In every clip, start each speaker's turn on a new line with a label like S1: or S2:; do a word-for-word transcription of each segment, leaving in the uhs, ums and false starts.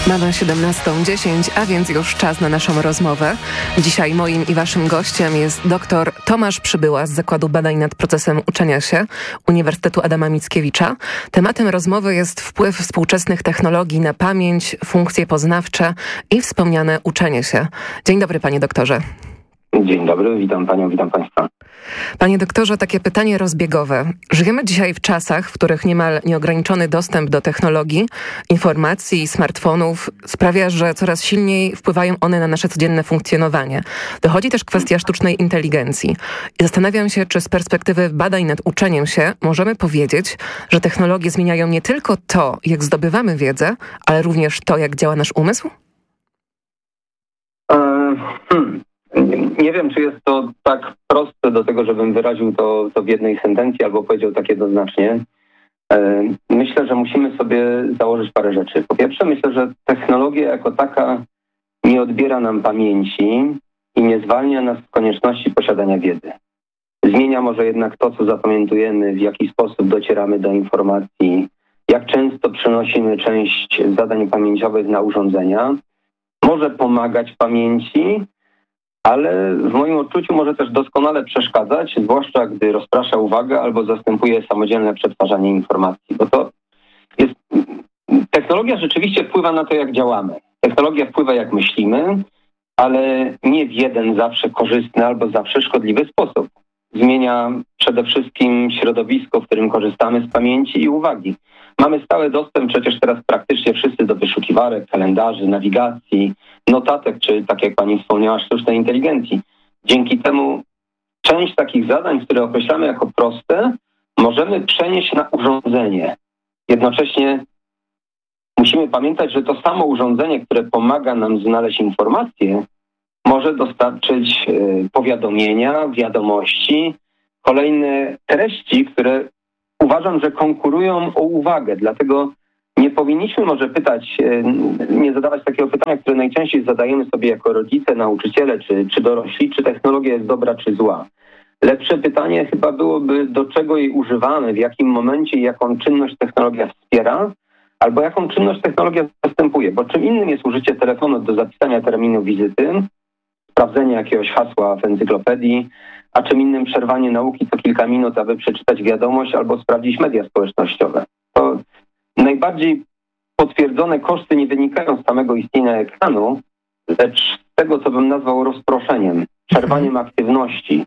S1: Mamy siedemnastą dziesięć, a więc już czas na naszą rozmowę. Dzisiaj moim i waszym gościem jest dr Tomasz Przybyła z Zakładu Badań nad Procesem Uczenia się Uniwersytetu Adama Mickiewicza. Tematem rozmowy jest wpływ współczesnych technologii na pamięć, funkcje poznawcze i wspomniane uczenie się. Dzień dobry, panie doktorze.
S2: Dzień dobry, witam panią, witam państwa.
S1: Panie doktorze, takie pytanie rozbiegowe. Żyjemy dzisiaj w czasach, w których niemal nieograniczony dostęp do technologii, informacji i smartfonów sprawia, że coraz silniej wpływają one na nasze codzienne funkcjonowanie. Dochodzi też kwestia sztucznej inteligencji. I zastanawiam się, czy z perspektywy badań nad uczeniem się możemy powiedzieć, że technologie zmieniają nie tylko to, jak zdobywamy wiedzę, ale również to, jak działa nasz umysł?
S2: Uh, hmm. Nie wiem, czy jest to tak proste do tego, żebym wyraził to, to w jednej sentencji albo powiedział tak jednoznacznie. Myślę, że musimy sobie założyć parę rzeczy. Po pierwsze, myślę, że technologia jako taka nie odbiera nam pamięci i nie zwalnia nas z konieczności posiadania wiedzy. Zmienia może jednak to, co zapamiętujemy, w jaki sposób docieramy do informacji, jak często przenosimy część zadań pamięciowych na urządzenia. Może pomagać pamięci, ale w moim odczuciu może też doskonale przeszkadzać, zwłaszcza gdy rozprasza uwagę albo zastępuje samodzielne przetwarzanie informacji. Bo to jest... Technologia rzeczywiście wpływa na to, jak działamy. Technologia wpływa, jak myślimy, ale nie w jeden zawsze korzystny albo zawsze szkodliwy sposób. Zmienia przede wszystkim środowisko, w którym korzystamy z pamięci i uwagi. Mamy stały dostęp przecież teraz praktycznie wszyscy do wyszukiwarek, kalendarzy, nawigacji, notatek, czy tak jak pani wspomniała, sztucznej inteligencji. Dzięki temu część takich zadań, które określamy jako proste, możemy przenieść na urządzenie. Jednocześnie musimy pamiętać, że to samo urządzenie, które pomaga nam znaleźć informacje, może dostarczyć powiadomienia, wiadomości, kolejne treści, które uważam, że konkurują o uwagę. Dlatego nie powinniśmy może pytać, nie zadawać takiego pytania, które najczęściej zadajemy sobie jako rodzice, nauczyciele czy, czy dorośli, czy technologia jest dobra czy zła. Lepsze pytanie chyba byłoby, do czego jej używamy, w jakim momencie i jaką czynność technologia wspiera, albo jaką czynność technologia zastępuje. Bo czym innym jest użycie telefonu do zapisania terminu wizyty, sprawdzenia jakiegoś hasła w encyklopedii, a czym innym przerwanie nauki co kilka minut, aby przeczytać wiadomość albo sprawdzić media społecznościowe. To najbardziej potwierdzone koszty nie wynikają z samego istnienia ekranu, lecz z tego, co bym nazwał rozproszeniem, przerwaniem aktywności,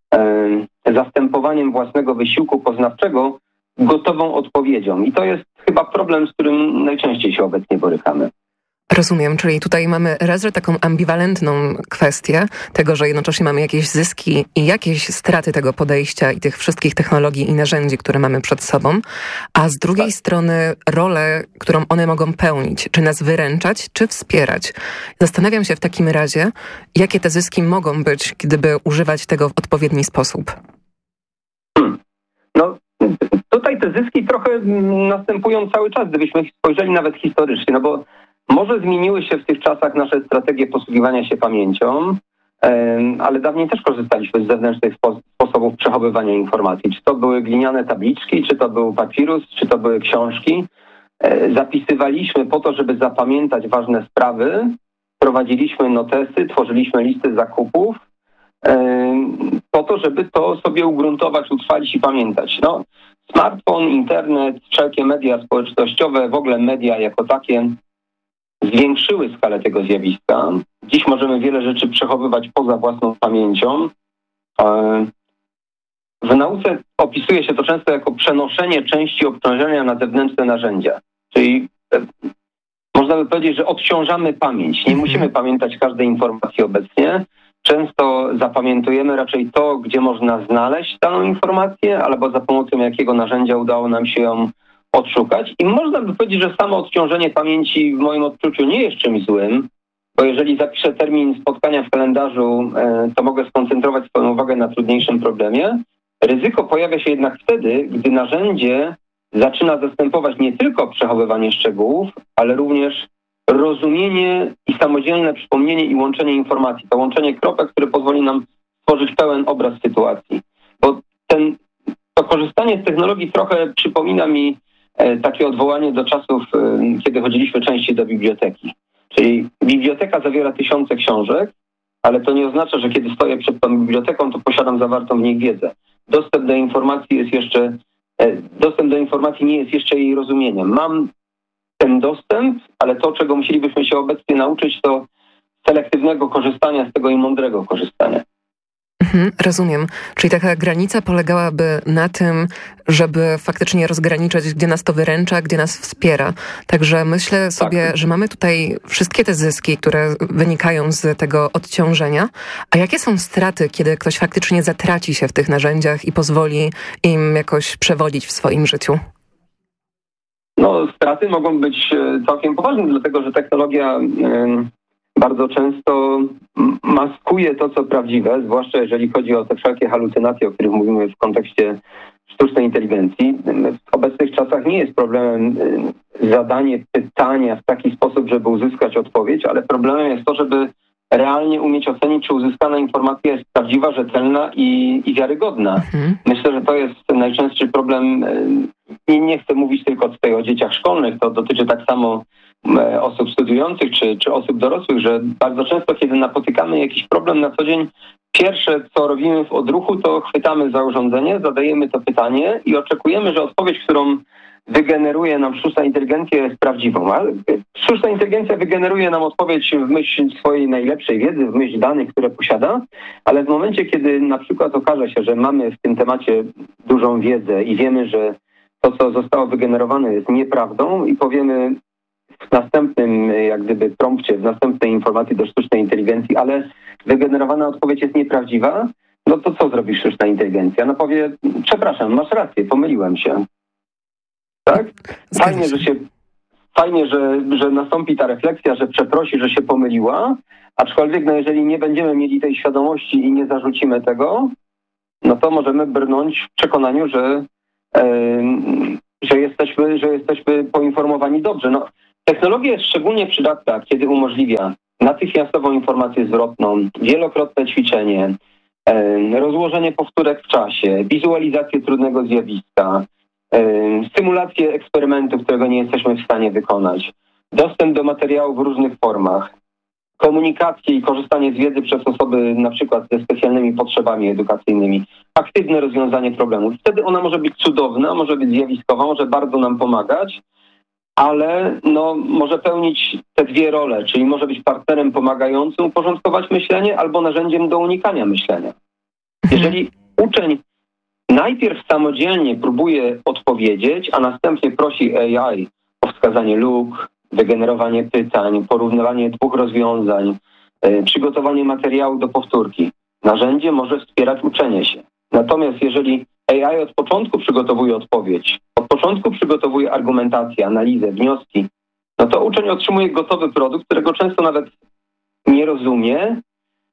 S2: e, zastępowaniem własnego wysiłku poznawczego gotową odpowiedzią. I to jest chyba problem, z którym najczęściej się obecnie borykamy.
S1: Rozumiem, czyli tutaj mamy raz, że taką ambiwalentną kwestię tego, że jednocześnie mamy jakieś zyski i jakieś straty tego podejścia i tych wszystkich technologii i narzędzi, które mamy przed sobą, a z drugiej tak. strony rolę, którą one mogą pełnić, czy nas wyręczać, czy wspierać. Zastanawiam się w takim razie, jakie te zyski mogą być, gdyby używać tego w odpowiedni sposób.
S2: Hmm. No, tutaj te zyski trochę następują cały czas, gdybyśmy spojrzeli nawet historycznie, no bo może zmieniły się w tych czasach nasze strategie posługiwania się pamięcią, ale dawniej też korzystaliśmy z zewnętrznych sposobów przechowywania informacji. Czy to były gliniane tabliczki, czy to był papirus, czy to były książki. Zapisywaliśmy po to, żeby zapamiętać ważne sprawy, prowadziliśmy notesy, tworzyliśmy listy zakupów, po to, żeby to sobie ugruntować, utrwalić i pamiętać. No, smartfon, internet, wszelkie media społecznościowe, w ogóle media jako takie zwiększyły skalę tego zjawiska. Dziś możemy wiele rzeczy przechowywać poza własną pamięcią. W nauce opisuje się to często jako przenoszenie części obciążenia na zewnętrzne narzędzia. Czyli można by powiedzieć, że odciążamy pamięć. Nie musimy pamiętać każdej informacji obecnie. Często zapamiętujemy raczej to, gdzie można znaleźć daną informację, albo za pomocą jakiego narzędzia udało nam się ją odszukać. I można by powiedzieć, że samo odciążenie pamięci w moim odczuciu nie jest czymś złym, bo jeżeli zapiszę termin spotkania w kalendarzu, to mogę skoncentrować swoją uwagę na trudniejszym problemie. Ryzyko pojawia się jednak wtedy, gdy narzędzie zaczyna zastępować nie tylko przechowywanie szczegółów, ale również rozumienie i samodzielne przypomnienie i łączenie informacji. To łączenie kropek, które pozwoli nam stworzyć pełen obraz sytuacji. Bo ten, to korzystanie z technologii trochę przypomina mi takie odwołanie do czasów, kiedy chodziliśmy częściej do biblioteki. Czyli biblioteka zawiera tysiące książek, ale to nie oznacza, że kiedy stoję przed tą biblioteką, to posiadam zawartą w niej wiedzę. Dostęp do informacji jest jeszcze, dostęp do informacji nie jest jeszcze jej rozumieniem. Mam ten dostęp, ale to, czego musielibyśmy się obecnie nauczyć, to selektywnego korzystania z tego i mądrego korzystania.
S1: Mhm, rozumiem. Czyli taka granica polegałaby na tym, żeby faktycznie rozgraniczyć, gdzie nas to wyręcza, gdzie nas wspiera. Także myślę sobie, tak, że mamy tutaj wszystkie te zyski, które wynikają z tego odciążenia. A jakie są straty, kiedy ktoś faktycznie zatraci się w tych narzędziach i pozwoli im jakoś przewodzić w swoim życiu?
S2: No, straty mogą być całkiem poważne, dlatego że technologia Yy... bardzo często maskuje to, co prawdziwe, zwłaszcza jeżeli chodzi o te wszelkie halucynacje, o których mówimy w kontekście sztucznej inteligencji. W obecnych czasach nie jest problemem zadanie pytania w taki sposób, żeby uzyskać odpowiedź, ale problemem jest to, żeby realnie umieć ocenić, czy uzyskana informacja jest prawdziwa, rzetelna i, i wiarygodna. Mhm. Myślę, że to jest najczęstszy problem. I nie chcę mówić tylko tutaj o dzieciach szkolnych, to dotyczy tak samo osób studiujących czy, czy osób dorosłych, że bardzo często, kiedy napotykamy jakiś problem na co dzień, pierwsze, co robimy w odruchu, to chwytamy za urządzenie, zadajemy to pytanie i oczekujemy, że odpowiedź, którą wygeneruje nam sztuczna inteligencja, jest prawdziwą. Ale sztuczna inteligencja wygeneruje nam odpowiedź w myśl swojej najlepszej wiedzy, w myśl danych, które posiada, ale w momencie, kiedy na przykład okaże się, że mamy w tym temacie dużą wiedzę i wiemy, że to, co zostało wygenerowane, jest nieprawdą i powiemy w następnym, jak gdyby, prompcie, w następnej informacji do sztucznej inteligencji, ale wygenerowana odpowiedź jest nieprawdziwa, no to co zrobi sztuczna inteligencja? No powie, przepraszam, masz rację, pomyliłem się. Tak? Fajnie, że się, fajnie, że, że nastąpi ta refleksja, że przeprosi, że się pomyliła, aczkolwiek no jeżeli nie będziemy mieli tej świadomości i nie zarzucimy tego, no to możemy brnąć w przekonaniu, że, yy, że, jesteśmy, że jesteśmy poinformowani dobrze. No, technologia jest szczególnie przydatna, kiedy umożliwia natychmiastową informację zwrotną, wielokrotne ćwiczenie, yy, rozłożenie powtórek w czasie, wizualizację trudnego zjawiska, symulację eksperymentu, którego nie jesteśmy w stanie wykonać, dostęp do materiałów w różnych formach, komunikację i korzystanie z wiedzy przez osoby na przykład ze specjalnymi potrzebami edukacyjnymi, aktywne rozwiązanie problemów. Wtedy ona może być cudowna, może być zjawiskowa, może bardzo nam pomagać, ale no, może pełnić te dwie role, czyli może być partnerem pomagającym uporządkować myślenie albo narzędziem do unikania myślenia. Jeżeli uczeń najpierw samodzielnie próbuje odpowiedzieć, a następnie prosi A I o wskazanie luk, wygenerowanie pytań, porównywanie dwóch rozwiązań, yy, przygotowanie materiału do powtórki. Narzędzie może wspierać uczenie się. Natomiast jeżeli A I od początku przygotowuje odpowiedź, od początku przygotowuje argumentację, analizę, wnioski, no to uczeń otrzymuje gotowy produkt, którego często nawet nie rozumie,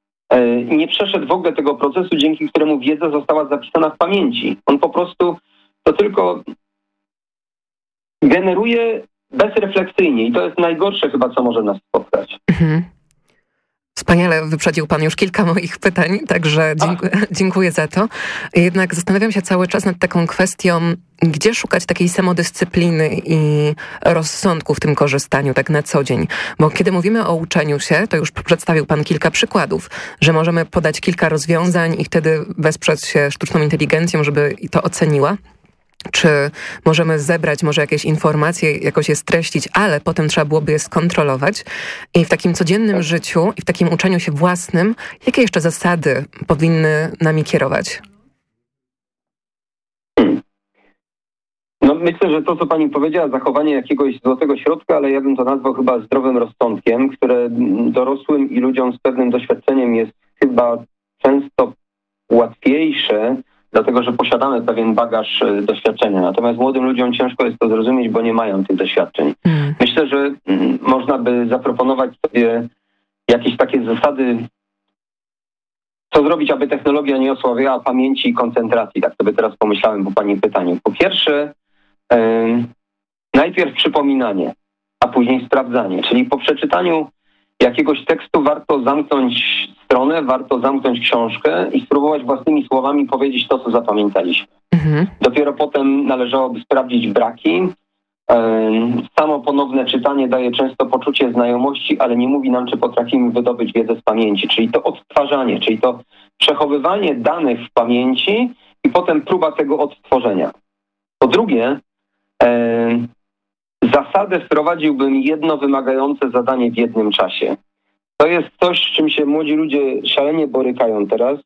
S2: nie przeszedł w ogóle tego procesu, dzięki któremu wiedza została zapisana w pamięci. On po prostu to tylko generuje bezrefleksyjnie i to jest najgorsze chyba, co może nas spotkać. Mhm.
S1: Wspaniale wyprzedził pan już kilka moich pytań, także dziękuję, dziękuję za to. Jednak zastanawiam się cały czas nad taką kwestią, gdzie szukać takiej samodyscypliny i rozsądku w tym korzystaniu tak na co dzień. Bo kiedy mówimy o uczeniu się, to już przedstawił pan kilka przykładów, że możemy podać kilka rozwiązań i wtedy wesprzeć się sztuczną inteligencją, żeby to oceniła. Czy możemy zebrać może jakieś informacje, jakoś je streścić, ale potem trzeba byłoby je skontrolować. I w takim codziennym życiu i w takim uczeniu się własnym, jakie jeszcze zasady powinny nami kierować?
S2: No myślę, że to, co pani powiedziała, zachowanie jakiegoś złotego środka, ale ja bym to nazwał chyba zdrowym rozsądkiem, które dorosłym i ludziom z pewnym doświadczeniem jest chyba często łatwiejsze, dlatego że posiadamy pewien bagaż doświadczenia. Natomiast młodym ludziom ciężko jest to zrozumieć, bo nie mają tych doświadczeń. Mm. Myślę, że mm, można by zaproponować sobie jakieś takie zasady, co zrobić, aby technologia nie osłabiała pamięci i koncentracji. Tak sobie teraz pomyślałem po pani pytaniu. Po pierwsze, yy, najpierw przypominanie, a później sprawdzanie. Czyli po przeczytaniu jakiegoś tekstu warto zamknąć stronę, warto zamknąć książkę i spróbować własnymi słowami powiedzieć to, co zapamiętaliśmy. Mhm. Dopiero potem należałoby sprawdzić braki, Samo ponowne czytanie daje często poczucie znajomości, ale nie mówi nam, czy potrafimy wydobyć wiedzę z pamięci, czyli to odtwarzanie, czyli to przechowywanie danych w pamięci i potem próba tego odtworzenia. Po drugie, zasadę wprowadziłbym jedno wymagające zadanie w jednym czasie. To jest coś, z czym się młodzi ludzie szalenie borykają teraz,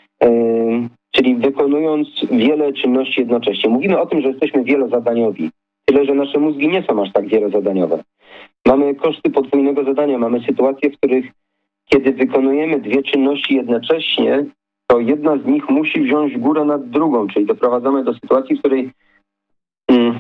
S2: czyli wykonując wiele czynności jednocześnie. Mówimy o tym, że jesteśmy wielozadaniowi, tyle że nasze mózgi nie są aż tak wielozadaniowe. Mamy koszty podwójnego zadania, mamy sytuacje, w których kiedy wykonujemy dwie czynności jednocześnie, to jedna z nich musi wziąć górę nad drugą, czyli doprowadzamy do sytuacji, w której hmm,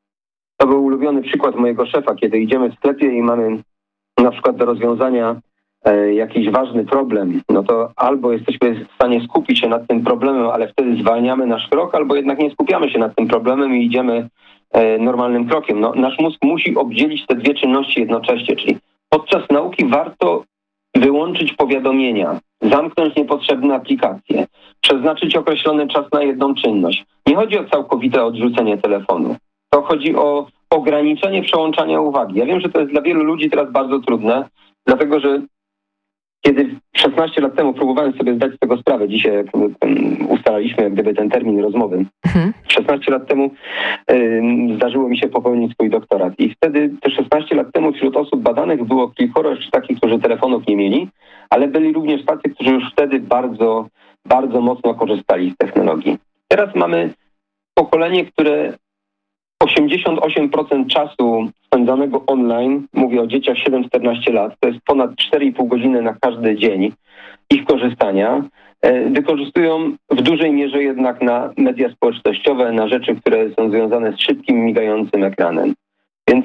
S2: to był ulubiony przykład mojego szefa, kiedy idziemy w sklepie i mamy na przykład do rozwiązania e, jakiś ważny problem, no to albo jesteśmy w stanie skupić się nad tym problemem, ale wtedy zwalniamy nasz krok, albo jednak nie skupiamy się nad tym problemem i idziemy e, normalnym krokiem. No, nasz mózg musi obdzielić te dwie czynności jednocześnie, czyli podczas nauki warto wyłączyć powiadomienia, zamknąć niepotrzebne aplikacje, przeznaczyć określony czas na jedną czynność. Nie chodzi o całkowite odrzucenie telefonu. To chodzi o ograniczenie przełączania uwagi. Ja wiem, że to jest dla wielu ludzi teraz bardzo trudne, dlatego że kiedy szesnaście lat temu próbowałem sobie zdać z tego sprawę, dzisiaj jak ustalaliśmy jak gdyby ten termin rozmowy, mhm. szesnaście lat temu y, zdarzyło mi się popełnić swój doktorat i wtedy te szesnaście lat temu wśród osób badanych było kilkoro jeszcze takich, którzy telefonów nie mieli, ale byli również tacy, którzy już wtedy bardzo, bardzo mocno korzystali z technologii. Teraz mamy pokolenie, które osiemdziesiąt osiem procent czasu spędzanego online, mówię o dzieciach siedem do czternastu lat, to jest ponad cztery i pół godziny na każdy dzień ich korzystania, wykorzystują w dużej mierze jednak na media społecznościowe, na rzeczy, które są związane z szybkim, migającym ekranem. Więc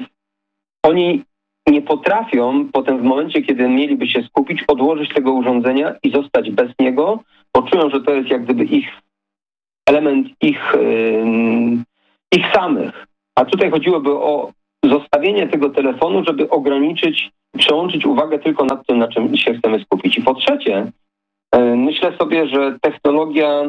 S2: oni nie potrafią potem w momencie, kiedy mieliby się skupić, odłożyć tego urządzenia i zostać bez niego, bo czują, że to jest jak gdyby ich element ich... Yy, ich samych. A tutaj chodziłoby o zostawienie tego telefonu, żeby ograniczyć, przełączyć uwagę tylko nad tym, na czym się chcemy skupić. I po trzecie, myślę sobie, że technologia,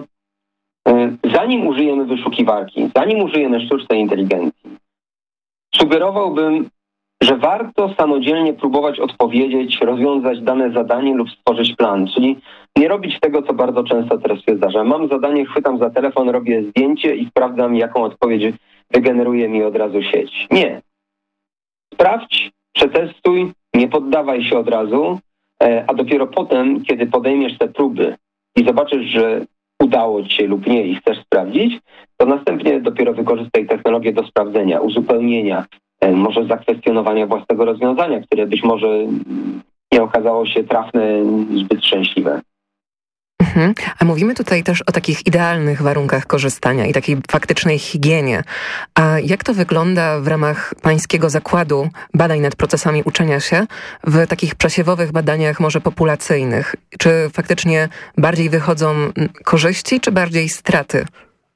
S2: zanim użyjemy wyszukiwarki, zanim użyjemy sztucznej inteligencji, sugerowałbym, że warto samodzielnie próbować odpowiedzieć, rozwiązać dane zadanie lub stworzyć plan. Czyli nie robić tego, co bardzo często teraz się zdarza. Mam zadanie, chwytam za telefon, robię zdjęcie i sprawdzam, jaką odpowiedź wygeneruje mi od razu sieć. Nie. Sprawdź, przetestuj, nie poddawaj się od razu, a dopiero potem, kiedy podejmiesz te próby i zobaczysz, że udało ci się lub nie i chcesz sprawdzić, to następnie dopiero wykorzystaj technologię do sprawdzenia, uzupełnienia, może zakwestionowania własnego rozwiązania, które być może nie okazało się trafne, zbyt szczęśliwe.
S1: Mhm. A mówimy tutaj też o takich idealnych warunkach korzystania i takiej faktycznej higienie. A jak to wygląda w ramach pańskiego zakładu badań nad procesami uczenia się w takich przesiewowych badaniach może populacyjnych? Czy faktycznie bardziej wychodzą korzyści, czy bardziej straty?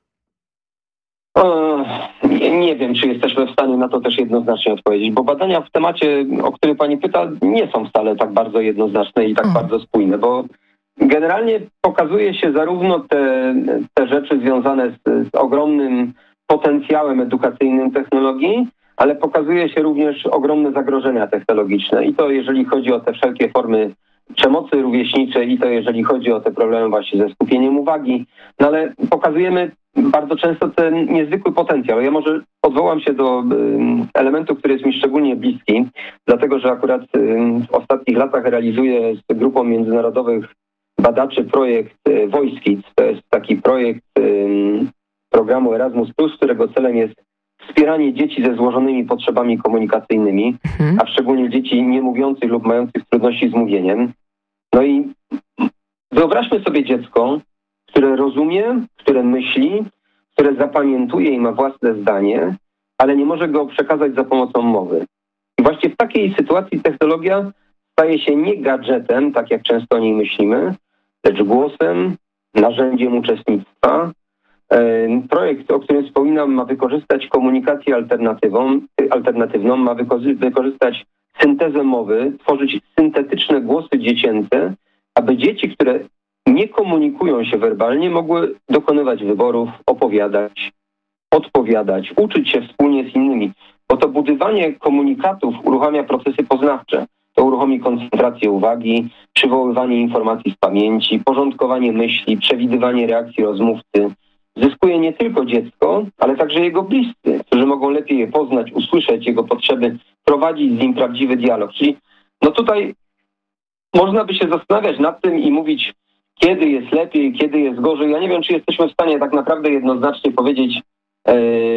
S2: Nie, nie wiem, czy jesteśmy w stanie na to też jednoznacznie odpowiedzieć, bo badania w temacie, o który pani pyta, nie są wcale tak bardzo jednoznaczne i tak mm. bardzo spójne, bo generalnie pokazuje się zarówno te, te rzeczy związane z, z ogromnym potencjałem edukacyjnym technologii, ale pokazuje się również ogromne zagrożenia technologiczne i to jeżeli chodzi o te wszelkie formy przemocy rówieśniczej i to jeżeli chodzi o te problemy właśnie ze skupieniem uwagi, no ale pokazujemy bardzo często ten niezwykły potencjał. Ja może odwołam się do elementu, który jest mi szczególnie bliski, dlatego że akurat w ostatnich latach realizuję z grupą międzynarodowych badaczy projekt VoiceKids. To jest taki projekt programu Erasmus plus, którego celem jest wspieranie dzieci ze złożonymi potrzebami komunikacyjnymi, mhm. a szczególnie dzieci niemówiących lub mających trudności z mówieniem. No i wyobraźmy sobie dziecko, które rozumie, które myśli, które zapamiętuje i ma własne zdanie, ale nie może go przekazać za pomocą mowy. I właśnie w takiej sytuacji technologia staje się nie gadżetem, tak jak często o niej myślimy, lecz głosem, narzędziem uczestnictwa. Projekt, o którym wspominam, ma wykorzystać komunikację alternatywną, alternatywną ma wykorzystać syntezę mowy, tworzyć syntetyczne głosy dziecięce, aby dzieci, które nie komunikują się werbalnie, mogły dokonywać wyborów, opowiadać, odpowiadać, uczyć się wspólnie z innymi. bo to budowanie komunikatów uruchamia procesy poznawcze. To uruchomi koncentrację uwagi, przywoływanie informacji z pamięci, porządkowanie myśli, przewidywanie reakcji rozmówcy. Zyskuje nie tylko dziecko, ale także jego bliscy, którzy mogą lepiej je poznać, usłyszeć jego potrzeby, prowadzić z nim prawdziwy dialog. Czyli no tutaj można by się zastanawiać nad tym i mówić, kiedy jest lepiej, kiedy jest gorzej. Ja nie wiem, czy jesteśmy w stanie tak naprawdę jednoznacznie powiedzieć, yy,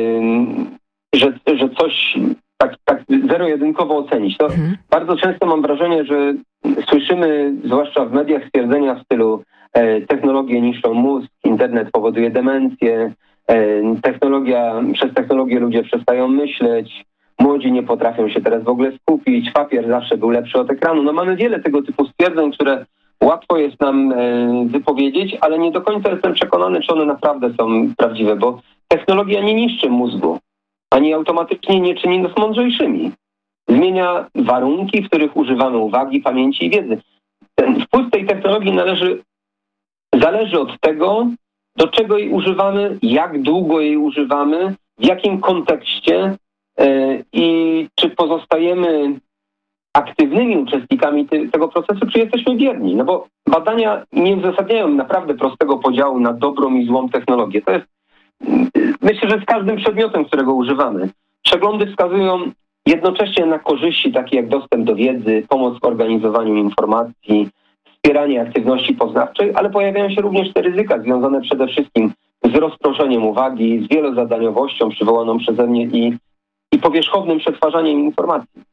S2: że, że coś tak, tak zero-jedynkowo ocenić. To mhm. Bardzo często mam wrażenie, że słyszymy, zwłaszcza w mediach, stwierdzenia w stylu e, technologie niszczą mózg, internet powoduje demencję, e, technologia, przez technologię ludzie przestają myśleć, młodzi nie potrafią się teraz w ogóle skupić, papier zawsze był lepszy od ekranu. No mamy wiele tego typu stwierdzeń, które łatwo jest nam e, wypowiedzieć, ale nie do końca jestem przekonany, czy one naprawdę są prawdziwe, bo technologia nie niszczy mózgu, ani automatycznie nie czyni nas mądrzejszymi. Zmienia warunki, w których używamy uwagi, pamięci i wiedzy. Ten wpływ tej technologii należy, zależy od tego, do czego jej używamy, jak długo jej używamy, w jakim kontekście yy, i czy pozostajemy aktywnymi uczestnikami ty, tego procesu, czy jesteśmy bierni. No bo badania nie uzasadniają naprawdę prostego podziału na dobrą i złą technologię. To jest, myślę, że z każdym przedmiotem, którego używamy. Przeglądy wskazują jednocześnie na korzyści takie jak dostęp do wiedzy, pomoc w organizowaniu informacji, wspieranie aktywności poznawczej, ale pojawiają się również te ryzyka związane przede wszystkim z rozproszeniem uwagi, z wielozadaniowością przywołaną przeze mnie i, i powierzchownym przetwarzaniem informacji.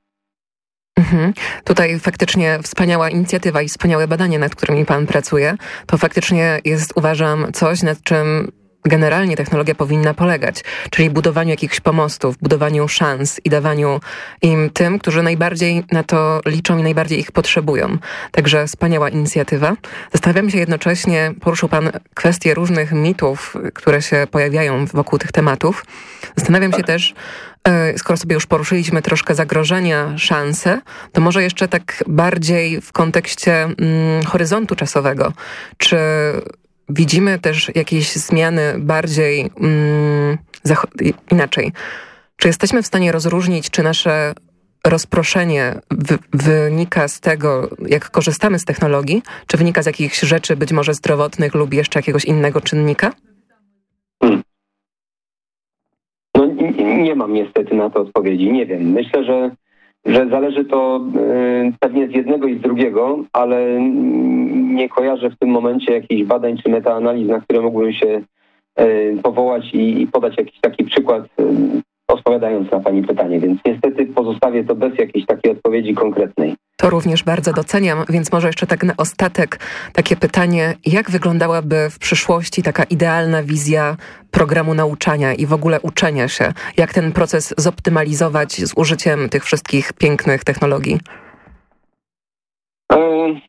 S1: Mhm. Tutaj faktycznie wspaniała inicjatywa i wspaniałe badania, nad którymi pan pracuje. To faktycznie jest, uważam, coś, nad czym generalnie technologia powinna polegać, czyli budowaniu jakichś pomostów, budowaniu szans i dawaniu im tym, którzy najbardziej na to liczą i najbardziej ich potrzebują. Także wspaniała inicjatywa. Zastanawiam się jednocześnie, poruszył pan kwestię różnych mitów, które się pojawiają wokół tych tematów. Zastanawiam się też, skoro sobie już poruszyliśmy troszkę zagrożenia, szanse, to może jeszcze tak bardziej w kontekście mm, horyzontu czasowego. Czy widzimy też jakieś zmiany bardziej mm, inaczej? Czy jesteśmy w stanie rozróżnić, czy nasze rozproszenie w, wynika z tego, jak korzystamy z technologii, czy wynika z jakichś rzeczy być może zdrowotnych lub jeszcze jakiegoś innego czynnika?
S2: Hmm. No nie mam niestety na to odpowiedzi. Nie wiem. Myślę, że, że zależy to y, pewnie z jednego i z drugiego, ale nie kojarzę w tym momencie jakichś badań czy metaanaliz, na które mógłbym się y, powołać i, i podać jakiś taki przykład, y, odpowiadając na pani pytanie. Więc niestety pozostawię to bez jakiejś takiej odpowiedzi konkretnej.
S1: To również bardzo doceniam, więc może jeszcze tak na ostatek takie pytanie, jak wyglądałaby w przyszłości taka idealna wizja programu nauczania i w ogóle uczenia się? Jak ten proces zoptymalizować z użyciem tych wszystkich pięknych technologii?
S2: Um.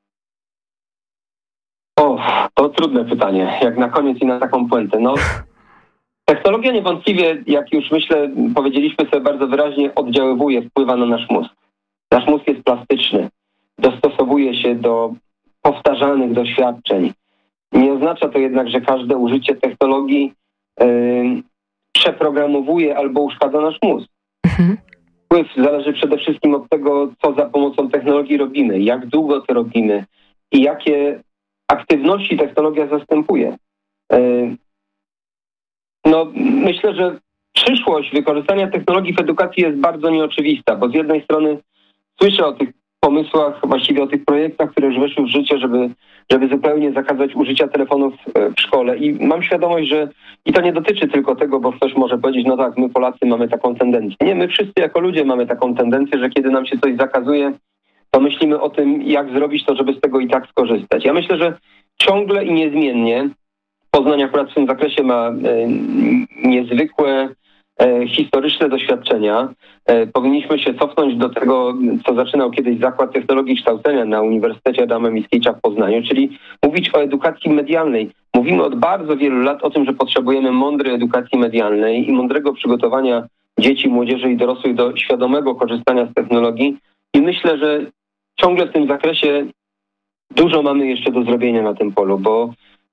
S2: O, to trudne pytanie, jak na koniec i na taką puentę. No, technologia niewątpliwie, jak już myślę, powiedzieliśmy sobie bardzo wyraźnie, oddziaływuje, wpływa na nasz mózg. Nasz mózg jest plastyczny, dostosowuje się do powtarzalnych doświadczeń. Nie oznacza to jednak, że każde użycie technologii yy, przeprogramowuje albo uszkadza nasz mózg. Mhm. Wpływ zależy przede wszystkim od tego, co za pomocą technologii robimy, jak długo to robimy i jakie aktywności technologia zastępuje. Yy, no, myślę, że przyszłość wykorzystania technologii w edukacji jest bardzo nieoczywista, bo z jednej strony słyszę o tych pomysłach, właściwie o tych projektach, które już weszły w życie, żeby, żeby zupełnie zakazać użycia telefonów w szkole. I mam świadomość, że i to nie dotyczy tylko tego, bo ktoś może powiedzieć, no tak, my Polacy mamy taką tendencję. Nie, my wszyscy jako ludzie mamy taką tendencję, że kiedy nam się coś zakazuje, to myślimy o tym, jak zrobić to, żeby z tego i tak skorzystać. Ja myślę, że ciągle i niezmiennie Poznań akurat w tym zakresie ma e, niezwykłe e, historyczne doświadczenia. E, powinniśmy się cofnąć do tego, co zaczynał kiedyś Zakład Technologii i Kształcenia na Uniwersytecie Adama Mickiewicza w Poznaniu, czyli mówić o edukacji medialnej. Mówimy od bardzo wielu lat o tym, że potrzebujemy mądrej edukacji medialnej i mądrego przygotowania dzieci, młodzieży i dorosłych do świadomego korzystania z technologii. I myślę, że ciągle w tym zakresie dużo mamy jeszcze do zrobienia na tym polu, bo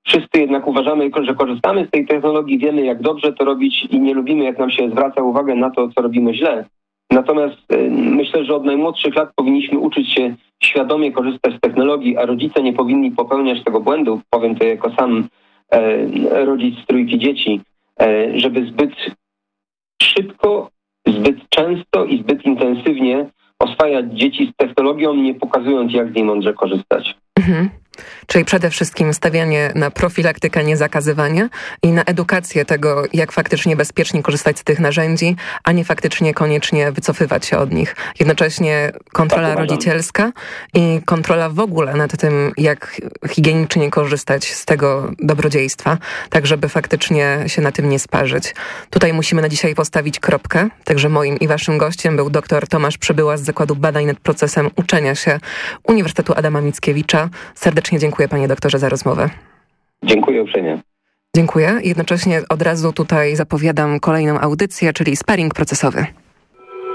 S2: wszyscy jednak uważamy, że korzystamy z tej technologii, wiemy jak dobrze to robić i nie lubimy, jak nam się zwraca uwagę na to, co robimy źle. Natomiast myślę, że od najmłodszych lat powinniśmy uczyć się świadomie korzystać z technologii, a rodzice nie powinni popełniać tego błędu, powiem to jako sam e, rodzic trójki dzieci, e, żeby zbyt szybko, zbyt często i zbyt intensywnie oswajać dzieci z technologią, nie pokazując, jak z niej mądrze korzystać.
S1: Mhm. Czyli przede wszystkim stawianie na profilaktykę, nie zakazywanie i na edukację tego, jak faktycznie bezpiecznie korzystać z tych narzędzi, a nie faktycznie koniecznie wycofywać się od nich. Jednocześnie kontrola tak rodzicielska i kontrola w ogóle nad tym, jak higienicznie korzystać z tego dobrodziejstwa, tak żeby faktycznie się na tym nie sparzyć. Tutaj musimy na dzisiaj postawić kropkę. Także moim i waszym gościem był dr Tomasz Przybyła z Zakładu Badań nad Procesem Uczenia się Uniwersytetu Adama Mickiewicza. Serdecznie dziękuję, panie doktorze, za rozmowę.
S2: Dziękuję uprzejmie.
S1: Dziękuję. Jednocześnie od razu tutaj zapowiadam kolejną audycję, czyli sparing procesowy.